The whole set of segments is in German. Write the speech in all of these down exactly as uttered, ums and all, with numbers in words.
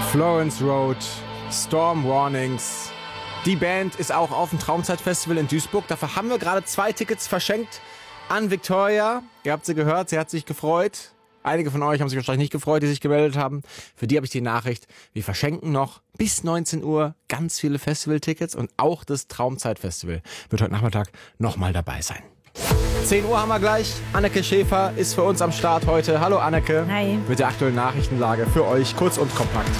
Florence Road, Storm Warnings. Die Band ist auch auf dem Traumzeit-Festival in Duisburg. Dafür haben wir gerade zwei Tickets verschenkt an Victoria. Ihr habt sie gehört, sie hat sich gefreut. Einige von euch haben sich wahrscheinlich nicht gefreut, die sich gemeldet haben. Für die habe ich die Nachricht, wir verschenken noch bis neunzehn Uhr ganz viele Festivaltickets und auch das Traumzeit-Festival wird heute Nachmittag nochmal dabei sein. zehn Uhr haben wir gleich. Anneke Schäfer ist für uns am Start heute. Hallo Anneke. Hi. Mit der aktuellen Nachrichtenlage für euch kurz und kompakt.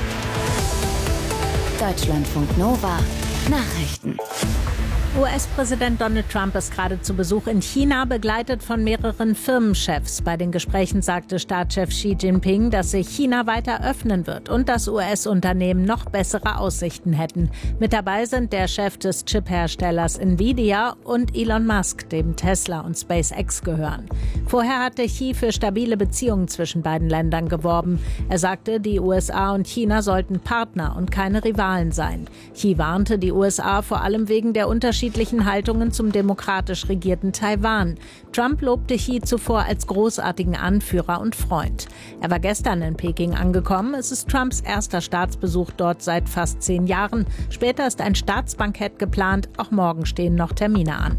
Deutschlandfunk Nova Nachrichten. U S-Präsident Donald Trump ist gerade zu Besuch in China, begleitet von mehreren Firmenchefs. Bei den Gesprächen sagte Staatschef Xi Jinping, dass sich China weiter öffnen wird und dass U S-Unternehmen noch bessere Aussichten hätten. Mit dabei sind der Chef des Chip-Herstellers Nvidia und Elon Musk, dem Tesla und SpaceX gehören. Vorher hatte Xi für stabile Beziehungen zwischen beiden Ländern geworben. Er sagte, die U S A und China sollten Partner und keine Rivalen sein. Xi warnte die U S A vor allem wegen der unterschiedlichen Haltungen zum demokratisch regierten Taiwan. Trump lobte Xi zuvor als großartigen Anführer und Freund. Er war gestern in Peking angekommen. Es ist Trumps erster Staatsbesuch dort seit fast zehn Jahren. Später ist ein Staatsbankett geplant. Auch morgen stehen noch Termine an.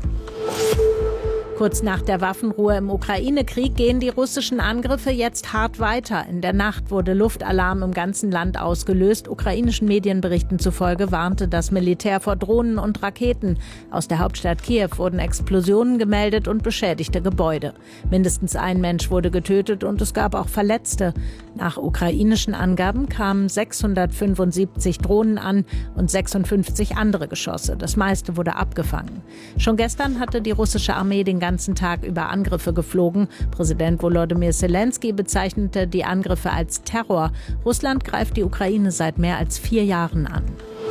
Kurz nach der Waffenruhe im Ukraine-Krieg gehen die russischen Angriffe jetzt hart weiter. In der Nacht wurde Luftalarm im ganzen Land ausgelöst. Ukrainischen Medienberichten zufolge warnte das Militär vor Drohnen und Raketen. Aus der Hauptstadt Kiew wurden Explosionen gemeldet und beschädigte Gebäude. Mindestens ein Mensch wurde getötet und es gab auch Verletzte. Nach ukrainischen Angaben kamen sechshundertfünfundsiebzig Drohnen an und sechsundfünfzig andere Geschosse. Das meiste wurde abgefangen. Schon gestern hatte die russische Armee den ganzen Tag über Angriffe geflogen. Präsident Volodymyr Zelensky bezeichnete die Angriffe als Terror. Russland greift die Ukraine seit mehr als vier Jahren an.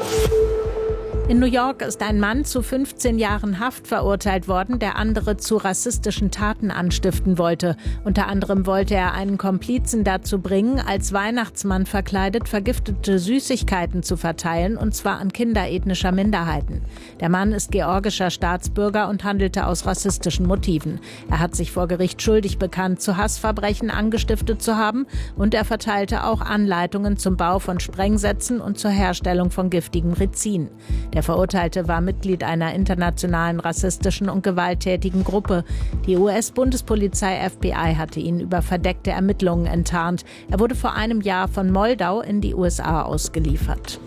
In New York ist ein Mann zu fünfzehn Jahren Haft verurteilt worden, der andere zu rassistischen Taten anstiften wollte. Unter anderem wollte er einen Komplizen dazu bringen, als Weihnachtsmann verkleidet vergiftete Süßigkeiten zu verteilen, und zwar an Kinder ethnischer Minderheiten. Der Mann ist georgischer Staatsbürger und handelte aus rassistischen Motiven. Er hat sich vor Gericht schuldig bekannt, zu Hassverbrechen angestiftet zu haben, und er verteilte auch Anleitungen zum Bau von Sprengsätzen und zur Herstellung von giftigem Rizin. Der Verurteilte war Mitglied einer internationalen rassistischen und gewalttätigen Gruppe. Die U S-Bundespolizei F B I hatte ihn über verdeckte Ermittlungen enttarnt. Er wurde vor einem Jahr von Moldau in die U S A ausgeliefert.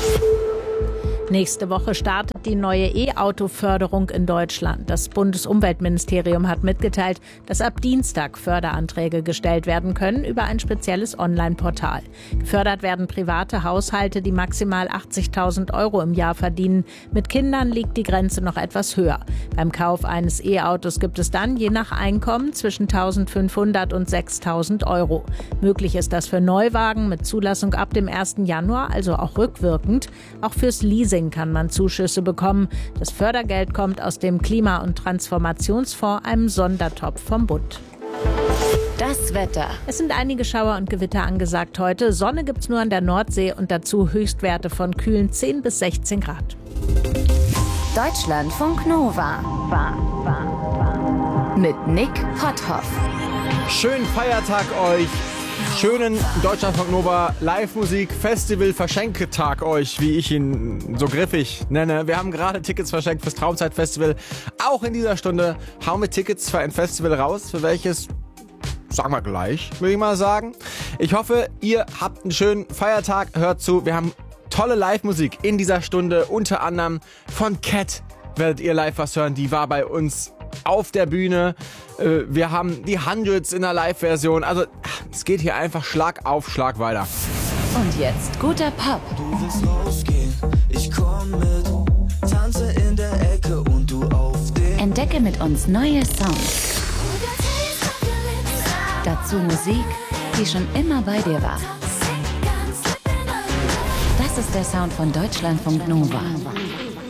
Nächste Woche startet die neue E-Auto-Förderung in Deutschland. Das Bundesumweltministerium hat mitgeteilt, dass ab Dienstag Förderanträge gestellt werden können über ein spezielles Online-Portal. Gefördert werden private Haushalte, die maximal achtzigtausend Euro im Jahr verdienen. Mit Kindern liegt die Grenze noch etwas höher. Beim Kauf eines E-Autos gibt es dann je nach Einkommen zwischen eintausendfünfhundert und sechstausend Euro. Möglich ist das für Neuwagen mit Zulassung ab dem ersten Januar, also auch rückwirkend. Auch fürs Leasing kann man Zuschüsse bekommen. Das Fördergeld kommt aus dem Klima- und Transformationsfonds, einem Sondertopf vom Bund. Das Wetter. Es sind einige Schauer und Gewitter angesagt heute. Sonne gibt's nur an der Nordsee und dazu Höchstwerte von kühlen zehn bis sechzehn Grad. Deutschlandfunk Nova. Mit Nick Potthoff. Schönen Feiertag euch. Schönen Deutschlandfunk Nova Live-Musik Festival Verschenketag euch, wie ich ihn so griffig nenne. Wir haben gerade Tickets verschenkt fürs Traumzeit-Festival. Auch in dieser Stunde hauen wir Tickets für ein Festival raus, für welches sagen wir gleich, würde ich mal sagen. Ich hoffe, ihr habt einen schönen Feiertag. Hört zu, wir haben tolle Live-Musik in dieser Stunde. Unter anderem von Cat werdet ihr live was hören. Die war bei uns auf der Bühne. Wir haben die Hundreds in der Live-Version. Also es geht hier einfach Schlag auf Schlag weiter. Und jetzt guter Pop. Du willst rausgehen, ich komm mit. Tanze in der Ecke und du auf dem. Entdecke mit uns neue Sounds. Dazu Musik, die schon immer bei dir war. Das ist der Sound von Deutschlandfunk Nova.